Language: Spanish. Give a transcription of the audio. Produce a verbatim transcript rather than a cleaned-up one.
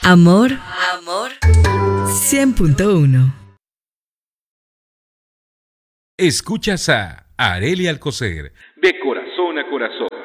Amor, amor, cien punto uno. Escuchas a Arelia Alcocer, de corazón a corazón.